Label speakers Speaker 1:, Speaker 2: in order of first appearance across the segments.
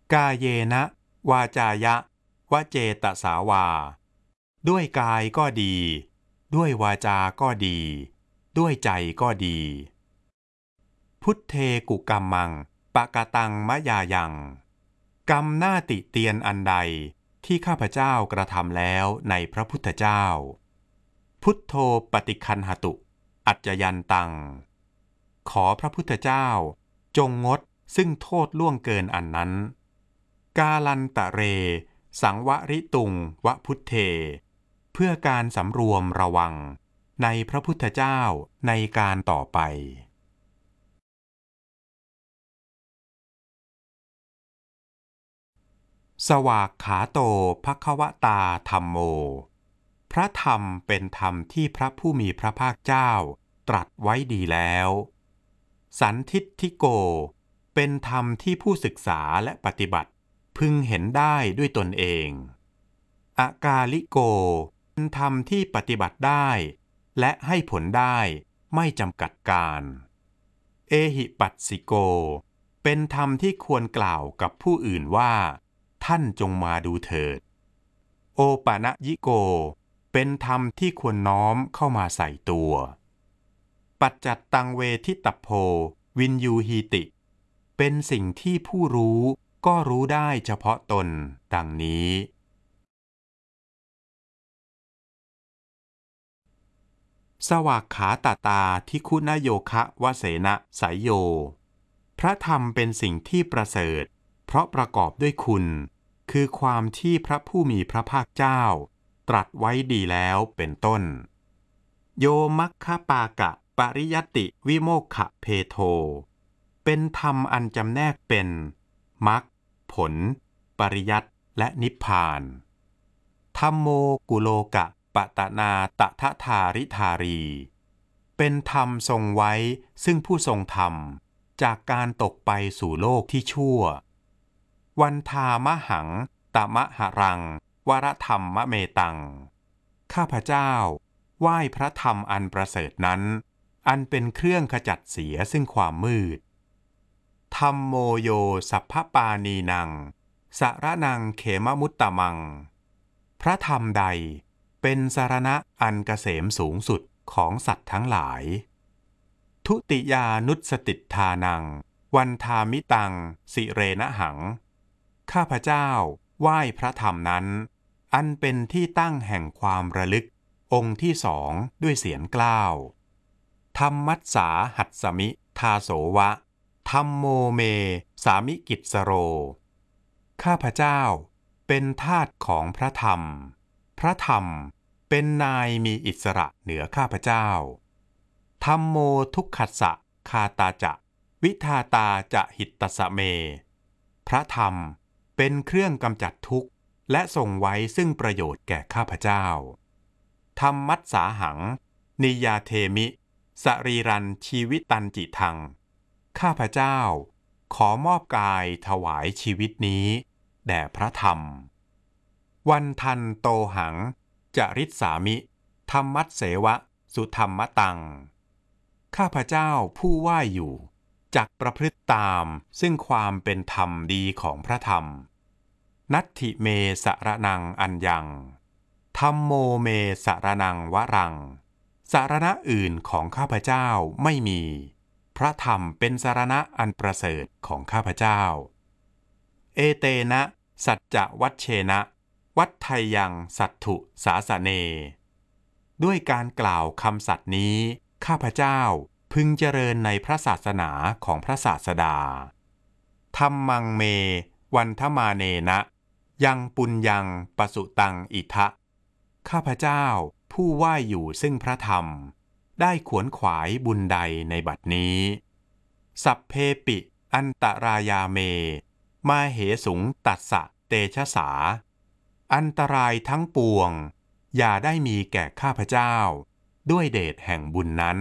Speaker 1: กายเยนะวาจายะวเจตสาวาด้วยกายก็ดีด้วยวาจาก็ดีด้วยใจก็ดีพุทเทกุกรรมังปะกะตังมะยายังกรรมหน้าติเตียนอันใดที่ข้าพเจ้ากระทำแล้วในพระพุทธเจ้าพุทโธปฏิคันหตุอัจจยันตังขอพระพุทธเจ้าจงงดซึ่งโทษล่วงเกินอันนั้นกาลันตะเรสังวริตุงวะพุทเทเพื่อการสำรวมระวังในพระพุทธเจ้าในการต่อไปสวากขาโตภควตาธัมโมพระธรรมเป็นธรรมที่พระผู้มีพระภาคเจ้าตรัสไว้ดีแล้วสันทิฏฐิโกเป็นธรรมที่ผู้ศึกษาและปฏิบัติพึงเห็นได้ด้วยตนเองอากาลิโกเป็นธรรมที่ปฏิบัติได้และให้ผลได้ไม่จำกัดการเอหิปัสสิโกเป็นธรรมที่ควรกล่าวกับผู้อื่นว่าท่านจงมาดูเถิดโอปะนะยิโกเป็นธรรมที่ควรน้อมเข้ามาใส่ตัวปัจจัตตังเวทิตโพวินยูหีติเป็นสิ่งที่ผู้รู้ก็รู้ได้เฉพาะตนดังนี้สวากขาตตาทิคุณโยคะวเสนะสายโยพระธรรมเป็นสิ่งที่ประเสริฐเพราะประกอบด้วยคุณคือความที่พระผู้มีพระภาคเจ้าตรัสไว้ดีแล้วเป็นต้นโยมัคคปากะปริยัตติวิโมกขเพโทเป็นธรรมอันจำแนกเป็นมรรคผลปริยัติและนิพพานธัมโมกุโลกะปตนาตถทาริธารีเป็นธรรมทรงไว้ซึ่งผู้ทรงธรรมจากการตกไปสู่โลกที่ชั่ววันทามหังตมหรังวรธรรมมะเมตังข้าพเจ้าไหว้พระธรรมอันประเสริฐนั้นอันเป็นเครื่องขจัดเสียซึ่งความมืดธัมโมโยสัพพปานีนังสรนังเขมมุตตมังพระธรรมใดเป็นสรณะอันเกษมสูงสุดของสัตว์ทั้งหลายทุติยานุสติทานังวันทามิตังสิเรนะหังข้าพเจ้าไหว้พระธรรมนั้นอันเป็นที่ตั้งแห่งความระลึกองค์ที่สองด้วยเสียงกล้าวธัมมัสสาหัสสมิทาโสวะธัมโมเมสามิกิจสโรข้าพเจ้าเป็นทาสของพระธรรมพระธรรมเป็นนายมีอิสระเหนือข้าพเจ้าธัมโมทุกขัสสะคาตาจะวิทาตาจะหิตตสเมพระธรรมเป็นเครื่องกำจัดทุกข์และส่งไว้ซึ่งประโยชน์แก่ข้าพเจ้าธัมมัสสาหังนิยาเทมิสรีรันชีวิตันจิทังข้าพเจ้าขอมอบกายถวายชีวิตนี้แด่พระธรรมวันทันโตหังจริสสามิธัมมัสเสวะสุธรรมตังข้าพเจ้าผู้ไหว้อยู่จักประพฤติตามซึ่งความเป็นธรรมดีของพระธรรมนัตถิเมสรนังอัญญังธัมโมเมสรนังวรังสารณะอื่นของข้าพเจ้าไม่มีพระธรรมเป็นสารณะอันประเสริฐของข้าพเจ้าเอเตนะสัจจะวัชเชนะวัฏไทยังสัตถุสาสเนด้วยการกล่าวคำสัตย์นี้ข้าพเจ้าพึงเจริญในพระศาสนาของพระศาสดาธัมมังเมวันทมาเนนะยังปุญญังปสุตังอิทะข้าพเจ้าผู้ไหว้อยู่ซึ่งพระธรรมได้ขวนขวายบุญใดในบัดนี้สัพเพปิอันตรายาเมมาเหสุงตัสสะเตชะสาอันตรายทั้งปวงอย่าได้มีแก่ข้าพเจ้าด้วยเดชแห่งบุญนั้น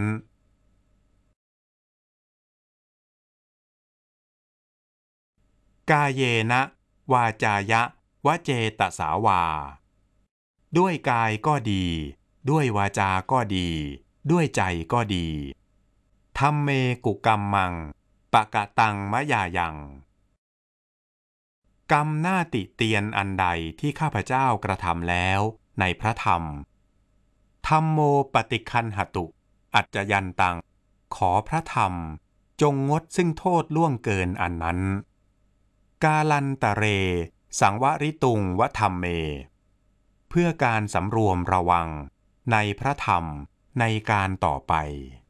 Speaker 1: กาเยนะวาจายะวเจตสาวาด้วยกายก็ดีด้วยวาจาก็ดีด้วยใจก็ดีธัมเมกุกรรมังปะกะตังมะยายังกรรมหน้าติเตียนอันใดที่ข้าพเจ้ากระทำแล้วในพระธรรมธัมโมปฏิคันหตุอัจจยันตังขอพระธรรมจงงดซึ่งโทษล่วงเกินอันนั้นกาลันตะเรสังวริตุงวธรรมเมเพื่อการสำรวมระวังในพระธรรมในการต่อไป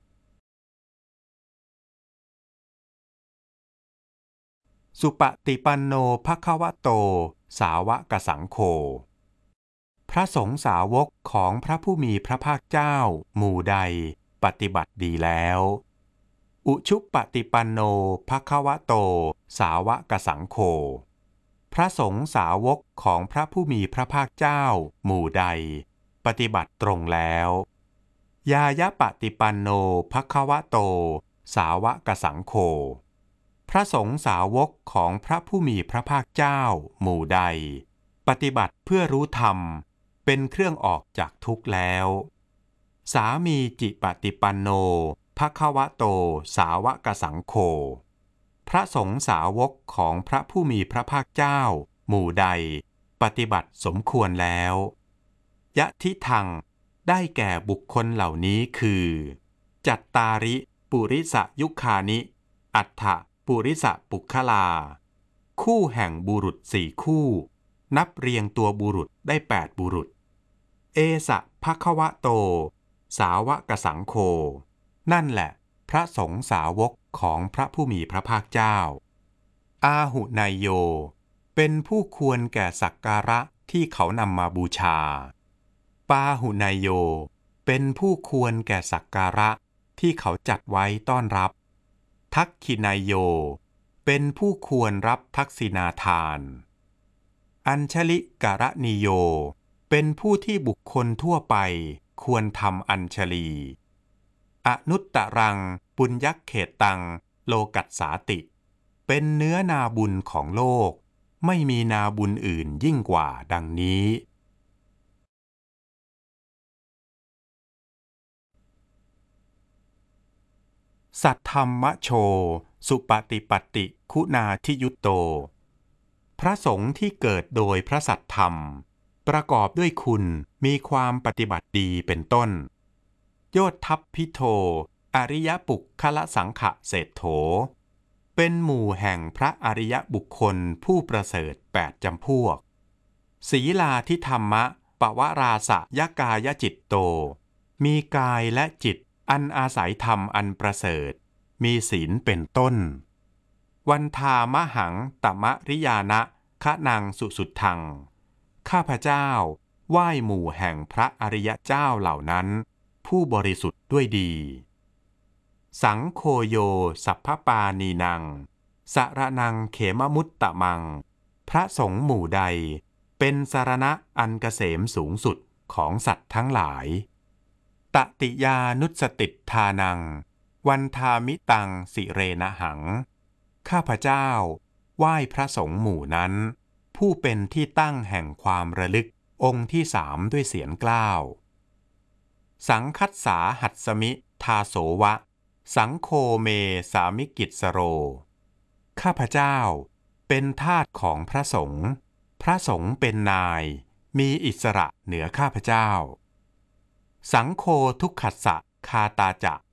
Speaker 1: สุปฏิปันโนภควโตสาวกสังโฆพระสงฆ์สาวกของพระผู้มีพระภาคเจ้าหมู่ใดปฏิบัติดีแล้วอุชุปฏิปันโนภควโตสาวกสังโฆพระสงฆ์สาวกของพระผู้มีพระภาคเจ้าหมู่ใดปฏิบัติตรงแล้วยายะปฏิปันโนภควโตสาวกสังโฆพระสงฆ์สาวกของพระผู้มีพระภาคเจ้าหมู่ใดปฏิบัติเพื่อรู้ธรรมเป็นเครื่องออกจากทุกข์แล้วสามีจิปฏิปันโนภควโตสาวกสังโฆพระสงฆ์สาวกของพระผู้มีพระภาคเจ้าหมู่ใดปฏิบัติสมควรแล้วยะทิทังได้แก่บุคคลเหล่านี้คือจัตตาริปุริสยุคานิอัฏฐปุริสปุคลาคู่แห่งบุรุษ4คู่นับเรียงตัวบุรุษได้8บุรุษเอสะภควโตสาวกสังโฆนั่นแหละพระสงฆ์สาวกของพระผู้มีพระภาคเจ้าอาหุนายโยเป็นผู้ควรแก่สักการะที่เขานำมาบูชาปาหุนายโยเป็นผู้ควรแก่สักการะที่เขาจัดไว้ต้อนรับทักขินายโยเป็นผู้ควรรับทักษิณาทานอัญชลิกรณิโยเป็นผู้ที่บุคคลทั่วไปควรทำอัญชลีอนุตตรังปุญญเขตตังโลกัสสาติเป็นเนื้อนาบุญของโลกไม่มีนาบุญอื่นยิ่งกว่าดังนี้สัทธัมมโชสุปฏิปัตติคุณาทิยุตโตพระสงฆ์ที่เกิดโดยพระสัทธรรมประกอบด้วยคุณมีความปฏิบัติดีเป็นต้นโยทัพพิโทอริยปุคคละสังขะเศรษโถเป็นหมู่แห่งพระอริยบุคคลผู้ประเสริฐ8จำพวกศีลาทิธรรมะปวราสะยกายจิตโตมีกายและจิตอันอาศัยธรรมอันประเสริฐมีศีลเป็นต้นวันทามหังตมริยานะคะนังสุสุดทังข้าพเจ้าไหว้หมู่แห่งพระอริยเจ้าเหล่านั้นผู้บริสุทธิ์ด้วยดีสังโฆโยสัพพปานีนังสรนังเขมมุตตะมังพระสงฆ์หมู่ใดเป็นสรณะอันเกษมสูงสุดของสัตว์ทั้งหลายตติยานุสติทานังวันทามิตังสิเรนะหังข้าพเจ้าไหว้พระสงฆ์หมู่นั้นผู้เป็นที่ตั้งแห่งความระลึกองค์ที่3ด้วยเสียงกล้าวสังคัสสาหัสสมิทาโสวะสังโฆเมสามิกิจสโรข้าพเจ้าเป็นทาสของพระสงฆ์พระสงฆ์เป็นนายมีอิสระเหนือข้าพเจ้าสังโฆทุกขัสสะคาตาจะ